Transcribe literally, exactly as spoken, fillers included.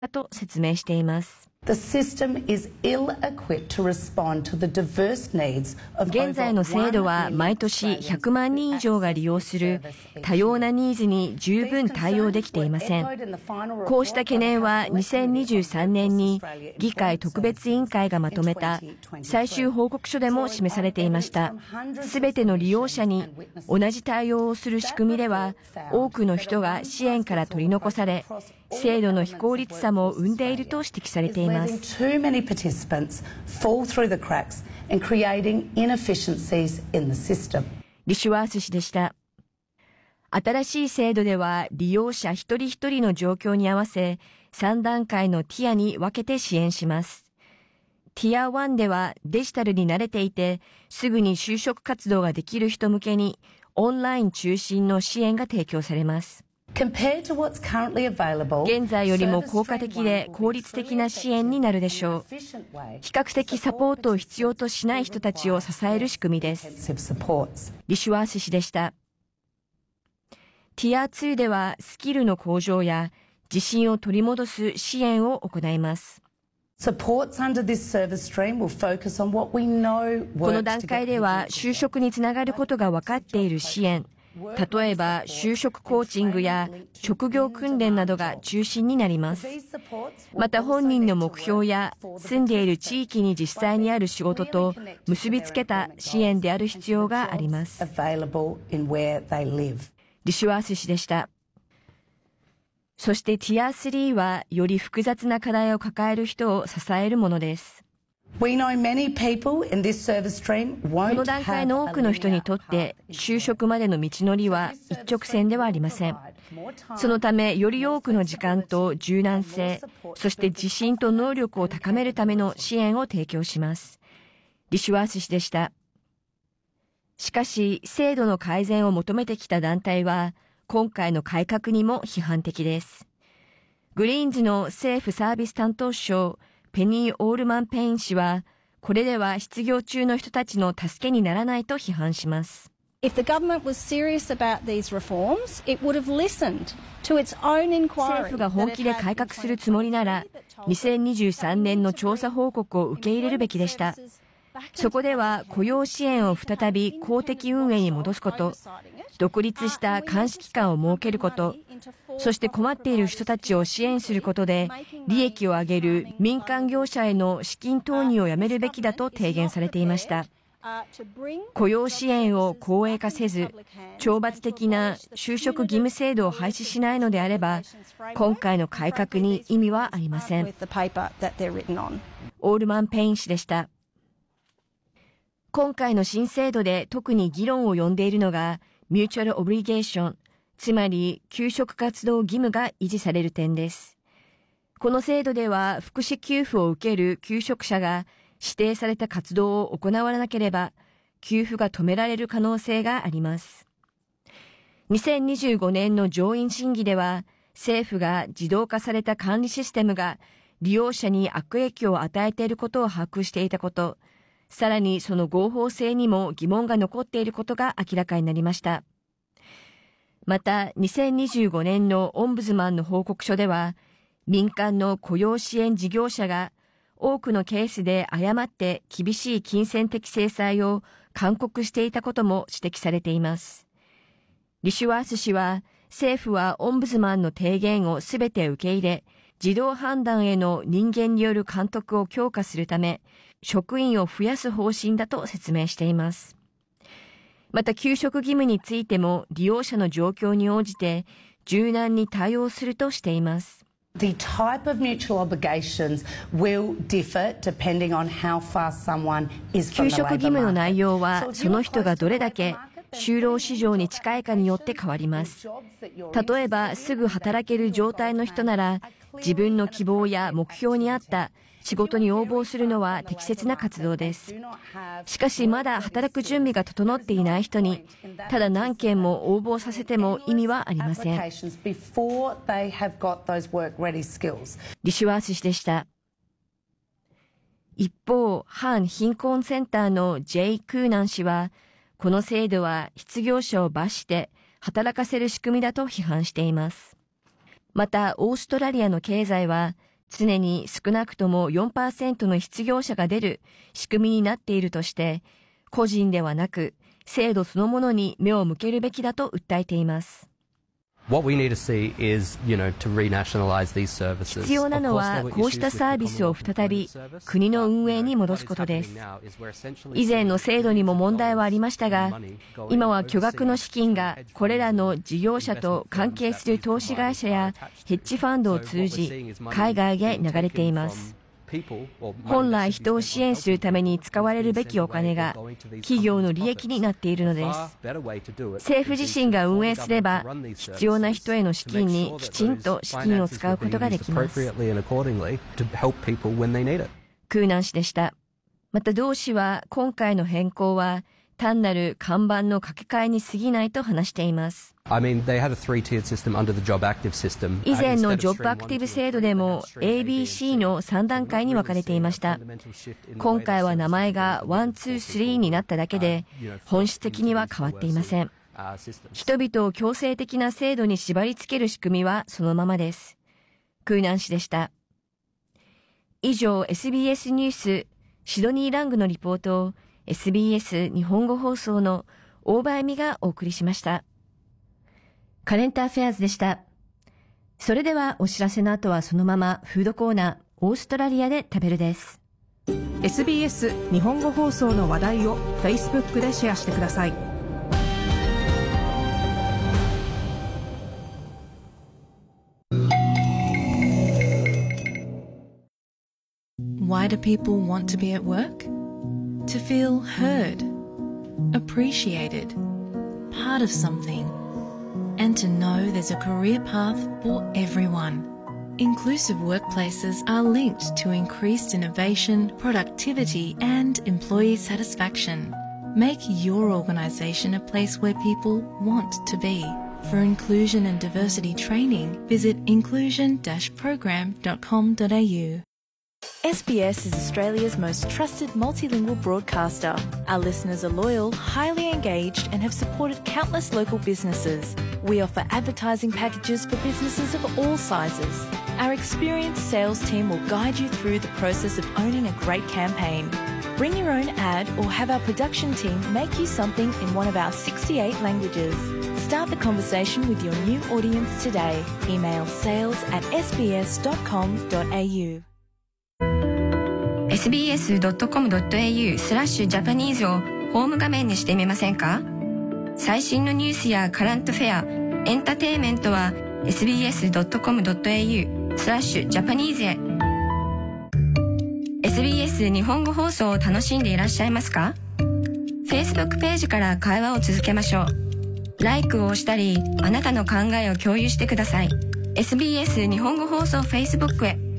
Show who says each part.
Speaker 1: だと説明しています。
Speaker 2: The system is ill-equipped to respond to the diverse needs of
Speaker 1: 現在の制度は毎年ひゃくまんにん以上が利用する多様なニーズに十分対応できていません。こうした懸念はにせんにじゅうさんねんに議会特別委員会がまとめた最終報告書でも示されていました。すべての利用者に同じ対応をする仕組みでは多くの人が支援から取り残され、制度の非効率さも生んでいると指摘されています。
Speaker 2: Too many participants fall through the cracks and creating inefficiencies in the system.
Speaker 1: リシュワース氏でした。新しい制度では利用者一人一人の状況に合わせさんだんかいのティアに分けて支援します。ティアワンではデジタルに慣れていてすぐに就職活動ができる人向けにオンライン中心の支援が提供されます。
Speaker 2: Compared to what's currently available,
Speaker 1: 現在よりも効果的で効率的な支援になるでしょう。比較的サポートを必要としない人たちを支える仕組みです。リシュワース氏でした。ティアツーではスキルの向上や自信を取り戻す支援を行います。
Speaker 2: こ
Speaker 1: の段階では就職につながることが分かっている支援、例えば就職コーチングや職業訓練などが中心になります。また本人の目標や住んでいる地域に実際にある仕事と結びつけた支援である必要があります。リシュワース氏でした。そしてティアスリーはより複雑な課題を抱える人を支えるものです。この段階の多くの人にとって就職までの道のりは一直線ではありません。そのためより多くの時間と柔軟性、そして自信と能力を高めるための支援を提供します。リシュワース氏でした。しかし制度の改善を求めてきた団体は今回の改革にも批判的です。グリーンズの政府サービス担当相ペニー・オールマン・ペイン氏は、これでは失業中の人たちの助けにならないと批判します。
Speaker 3: If the government was serious about these reforms, it would have listened to its own inquiry.
Speaker 1: 政府が本気で改革するつもりなら、にせんにじゅうさんねんの調査報告を受け入れるべきでした。そこでは雇用支援を再び公的運営に戻すこと、独立した監視機関を設けること、そして困っている人たちを支援することで、利益を上げる民間業者への資金投入をやめるべきだと提言されていました。雇用支援を公営化せず、懲罰的な就職義務制度を廃止しないのであれば、今回の改革に意味はありません。オールマン・ペイン氏でした。今回の新制度で特に議論を呼んでいるのが、ミューチュアルオブリゲーション、つまり求職活動義務が維持される点です。この制度では福祉給付を受ける求職者が指定された活動を行わなければ、給付が止められる可能性があります。にせんにじゅうごねんの上院審議では、政府が自動化された管理システムが利用者に悪影響を与えていることを把握していたこと、さらにその合法性にも疑問が残っていることが明らかになりました。また、にせんにじゅうごねんのオンブズマンの報告書では、民間の雇用支援事業者が多くのケースで誤って厳しい金銭的制裁を勧告していたことも指摘されています。リシュワース氏は、政府はオンブズマンの提言をすべて受け入れ、自動判断への人間による監督を強化するため、職員を増やす方針だと説明しています。また、給食義務についても利用者の状況に応じて柔軟に対応するとしています。
Speaker 2: The type of mutual obligations will differ depending on how far someone is from the labor market.
Speaker 1: 給食義務の内容はその人がどれだけ就労市場に近いかによって変わります。例えば、すぐ働ける状態の人なら、自分の希望や目標に合った仕事に応募するのは適切な活動です。しかし、まだ働く準備が整っていない人に、ただ何件も応募させても意味はありません。リシュワース氏でした。一方、反貧困センターのジェイ・クーナン氏は、この制度は失業者を罰して働かせる仕組みだと批判しています。また、オーストラリアの経済は常に少なくとも よんパーセント の失業者が出る仕組みになっているとして、個人ではなく制度そのものに目を向けるべきだと訴えています。
Speaker 4: What we need to see is, you know, to renationalize these services.
Speaker 1: 必要なのはこうしたサービスを再び国の運営に戻すことです。以前の制度にも問題はありましたが、今は巨額の資金がこれらの事業者と関係する投資会社やヘッジファンドを通じ海外へ流れています。本来人を支援するために使われるべきお金が企業の利益になっているのです。政府自身が運営すれば必要な人への資金にきちんと資金を使うことができます。クーナン氏でした。また同氏は今回の変更は単なる看板の掛け替えに過ぎないと話しています。
Speaker 4: I mean, they had a three-tiered system under the Job Active system.
Speaker 1: 以前のジョブアクティブ制度でも エービーシー のさん段階に分かれていました。今回は名前がワン、ツー、スリーになっただけで本質的には変わっていません。人々を強制的な制度に縛り付ける仕組みはそのままです。クーナン氏でした。以上 エスビーエス ニュースシドニー・ラングのリポートをエスビーエス 日本語放送の大場恵美がお送りしました。カレントアフェアーズでした。それではお知らせの後はそのままフードコーナーオーストラリアで食べるです。
Speaker 5: エスビーエス 日本語放送の話題を Facebook でシェアしてください。
Speaker 6: Why do people want to be at work? To feel heard, appreciated, part of something, and to know there's a career path for everyone. Inclusive workplaces are linked to increased innovation, productivity, and employee satisfaction. Make your organisation a place where people want to be. For inclusion and diversity training, visit inclusion dash program dot com dot a u. S B S is Australia's most trusted multilingual broadcaster. Our listeners are loyal, highly engaged, and have supported countless local businesses. We offer advertising packages for businesses of all sizes. Our experienced sales team will guide you through the process of owning a great campaign. Bring your own ad or have our production team make you something in one of our sixty-eight languages. Start the conversation with your new audience today. Email sales at s b s dot com dot a u.
Speaker 1: エスビーエスドットコムドットエーユー スラッシュジャパニーズをホーム画面にしてみませんか？最新のニュースやカラントフェア、エンターテインメントは エスビーエスドットコムドットエーユー スラッシュジャパニーズへ。エスビーエス 日本語放送を楽しんでいらっしゃいますか？ Facebook ページから会話を続けましょう。ライクを押したり、あなたの考えを共有してください。エスビーエス 日本語放送 Facebook へ。